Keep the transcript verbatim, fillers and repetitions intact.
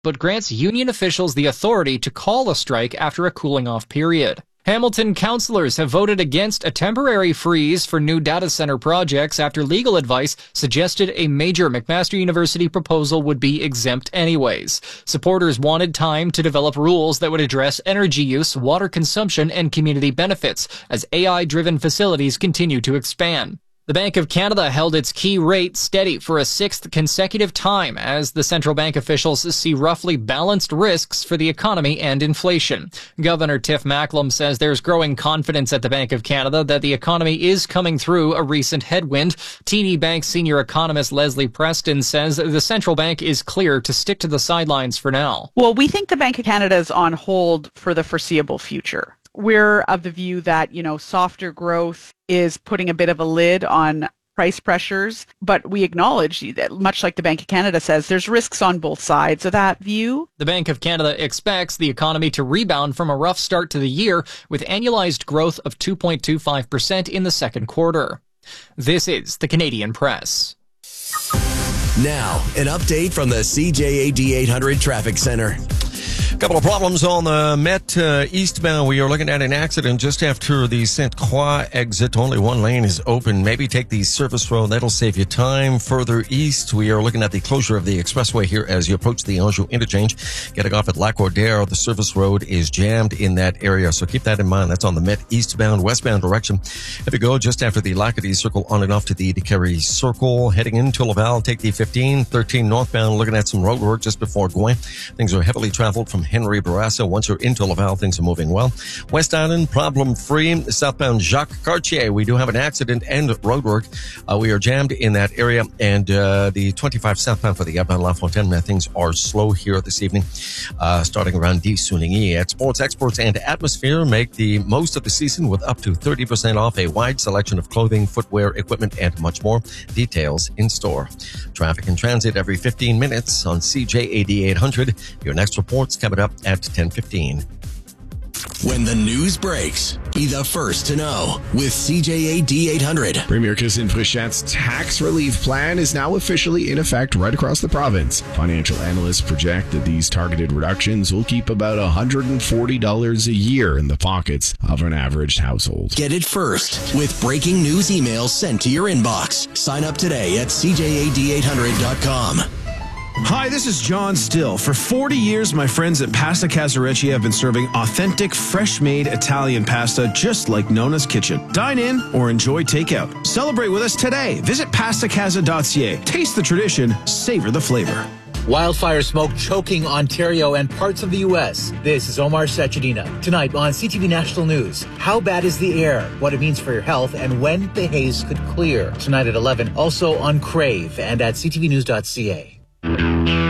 but grants union officials the authority to call a strike after a cooling-off period. Hamilton councillors have voted against a temporary freeze for new data center projects after legal advice suggested a major McMaster University proposal would be exempt anyways. Supporters wanted time to develop rules that would address energy use, water consumption, and community benefits as A I-driven facilities continue to expand. The Bank of Canada held its key rate steady for a sixth consecutive time as the central bank officials see roughly balanced risks for the economy and inflation. Governor Tiff Macklem says there's growing confidence at the Bank of Canada that the economy is coming through a recent headwind. T D Bank senior economist Leslie Preston says the central bank is clear to stick to the sidelines for now. Well, we think the Bank of Canada is on hold for the foreseeable future. We're of the view that, you know, softer growth is putting a bit of a lid on price pressures, but we acknowledge that, much like the Bank of Canada says, there's risks on both sides of that view. The Bank of Canada expects the economy to rebound from a rough start to the year with annualized growth of two point two five percent in the second quarter. This is the Canadian Press. Now, an update from the C J A D eight hundred Traffic Center. Couple of problems on the Met uh, eastbound. We are looking at an accident just after the Sainte Croix exit. Only one lane is open. Maybe take the service road. That'll save you time. Further east, we are looking at the closure of the expressway here as you approach the Anjou interchange. Getting off at Lac-Cordaire, the service road is jammed in that area. So keep that in mind. That's on the Met eastbound, westbound direction. If you go just after the Lacadie Circle on and off to the DeCarry Circle, heading into Laval, take the fifteen, thirteen northbound, looking at some road work just before Gouin. Things are heavily traveled from Henry Bourassa. Once you're into Laval, things are moving well. West Island, problem-free. Southbound Jacques Cartier, we do have an accident and roadwork. Uh, we are jammed in that area. And uh, the twenty-five southbound for the outbound La Fontaine, uh, things are slow here this evening, uh, starting around D. Sounigny. At Sports Exports and Atmosphere, make the most of the season with up to thirty percent off a wide selection of clothing, footwear, equipment, and much more. Details in store. Traffic and transit every fifteen minutes on C J A D eight hundred. Your next report's coming up at ten fifteen. When the news breaks, be the first to know with C J A D eight hundred. Premier Christine Frichette's tax relief plan is now officially in effect right across the province. Financial analysts project that these targeted reductions will keep about one hundred forty dollars a year in the pockets of an average household. Get it first with breaking news emails sent to your inbox. Sign up today at C J A D eight hundred dot com. Hi, this is John Still. For forty years, my friends at Pasta Casarecci have been serving authentic, fresh-made Italian pasta just like Nona's Kitchen. Dine in or enjoy takeout. Celebrate with us today. Visit pasta casa dot c a. Taste the tradition, savor the flavor. Wildfire smoke choking Ontario and parts of the U S. This is Omar Sachedina. Tonight on C T V National News, how bad is the air, what it means for your health, and when the haze could clear. Tonight at eleven, also on Crave and at c t v news dot c a.